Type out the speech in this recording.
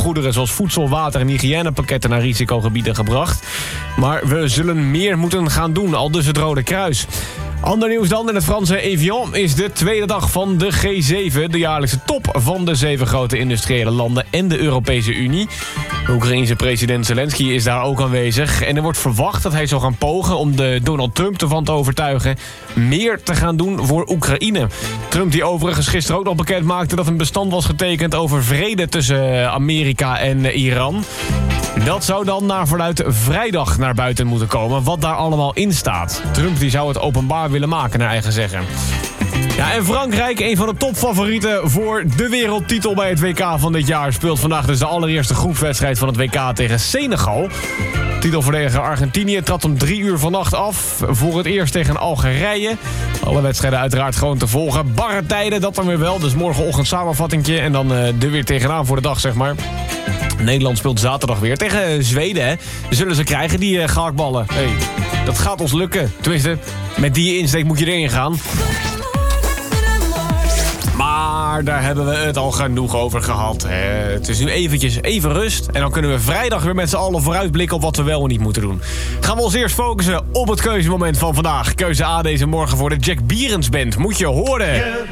hulpgoederen zoals voedsel, water en hygiënepakketten naar risicogebieden gebracht. Maar we zullen meer moeten gaan doen, aldus het Rode Kruis. Ander nieuws dan. In het Franse Evian is de tweede dag van de G7... de jaarlijkse top van de 7 grote industriële landen en de Europese Unie. De Oekraïense president Zelensky is daar ook aanwezig. En er wordt verwacht dat hij zal gaan pogen om de Donald Trump ervan te overtuigen... meer te gaan doen voor Oekraïne. Trump die overigens gisteren ook nog bekend maakte... dat een bestand was getekend over vrede tussen Amerika en Iran... Dat zou dan naar verluidt vrijdag naar buiten moeten komen, wat daar allemaal in staat. Trump die zou het openbaar willen maken, naar eigen zeggen. Ja, en Frankrijk, een van de topfavorieten voor de wereldtitel bij het WK van dit jaar... speelt vandaag dus de allereerste groepswedstrijd van het WK tegen Senegal. Titelverdediger Argentinië trad om 3 uur vannacht af. Voor het eerst tegen Algerije. Alle wedstrijden uiteraard gewoon te volgen. Barre tijden, dat dan weer wel. Dus morgenochtend samenvattingje en dan er weer tegenaan voor de dag, zeg maar. Nederland speelt zaterdag weer tegen Zweden, hè. Zullen ze krijgen, die gehaktballen. Hey, dat gaat ons lukken. Tenminste, met die insteek moet je erin gaan. Maar daar hebben we het al genoeg over gehad. Het is nu even rust. En dan kunnen we vrijdag weer met z'n allen vooruitblikken op wat we wel en niet moeten doen. Gaan we ons eerst focussen op het keuzemoment van vandaag. Keuze A deze morgen voor de Jack Bierens Band. Moet je horen.